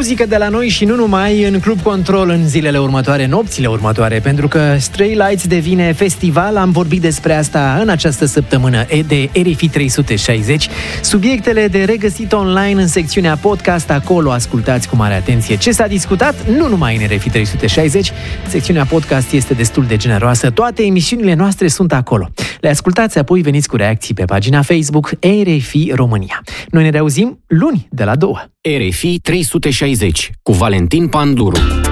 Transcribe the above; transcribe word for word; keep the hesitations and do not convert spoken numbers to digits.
muzică de la noi și nu numai, în Club Control în zilele următoare, nopțile următoare, pentru că Stray Lights devine festival. Am vorbit despre asta în această săptămână de R F I trei sute șaizeci. Subiectele de regăsit online în secțiunea podcast, acolo ascultați cu mare atenție ce s-a discutat, nu numai în R F I trei sute șaizeci. Secțiunea podcast este destul de generoasă, toate emisiunile noastre sunt acolo. Le ascultați, apoi veniți cu reacții pe pagina Facebook R F I România. Noi ne reauzim luni de la două. R F I trei sute șaizeci cu Valentin Panduru.